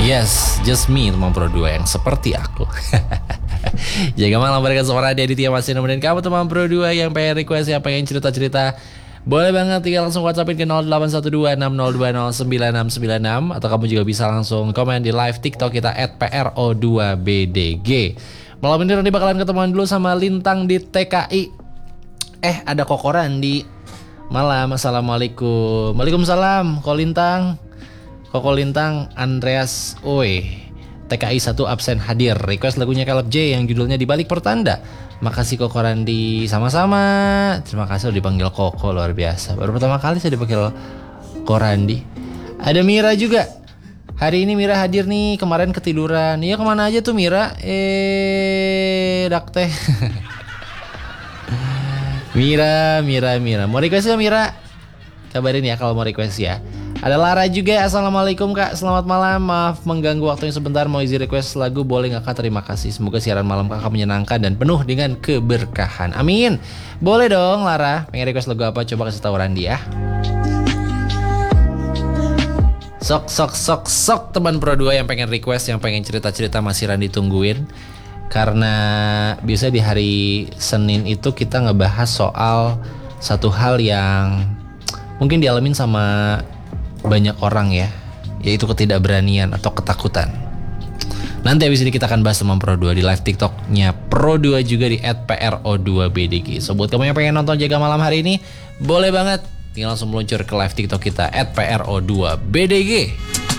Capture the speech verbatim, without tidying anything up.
Yes, just me teman Pro dua yang seperti aku. Jaga malam berikan suara dia Aditya masih nemenin kamu teman Pro dua yang pengen request, yang pengen cerita-cerita. Boleh banget tinggal langsung WhatsAppin ke nol delapan satu dua enam nol dua nol sembilan enam sembilan enam. Atau kamu juga bisa langsung komen di live TikTok kita at P R O dua B D G. Malam ini Randy bakalan ketemuan dulu sama Lintang di T K I. Eh ada Koko Randy. Malam, assalamualaikum. Waalaikumsalam Ko Lintang. Koko Lintang, Andreas Oe, T K I satu absen hadir. Request lagunya Caleb J yang judulnya Di Balik Pertanda. Makasih Koko Randi. Sama-sama. Terima kasih udah dipanggil Koko, luar biasa. Baru pertama kali saya dipanggil Koko Randi. Ada Mira juga. Hari ini Mira hadir nih. Kemarin ketiduran. Iya kemana aja tuh Mira? Eh Dakte. Mira, Mira, Mira. Mau request ya Mira? Kabarin ya kalau mau request ya. Ada Lara juga, assalamualaikum kak, selamat malam. Maaf mengganggu waktunya sebentar, mau izin request lagu boleh gak kak? Terima kasih, semoga siaran malam kakak menyenangkan dan penuh dengan keberkahan. Amin. Boleh dong Lara, pengen request lagu apa? Coba kasih tahu Randi ya. Sok sok sok sok teman Pro dua yang pengen request, yang pengen cerita-cerita masih Randi tungguin. Karena biasa di hari Senin itu kita ngebahas soal satu hal yang mungkin dialamin sama banyak orang ya, yaitu ketidakberanian atau ketakutan. Nanti abis ini kita akan bahas sama Pro dua di live TikToknya Pro dua juga di at P R O dua B D G. So buat kamu yang pengen nonton Jaga Malam hari ini, boleh banget tinggal langsung meluncur ke live TikTok kita at P R O dua B D G.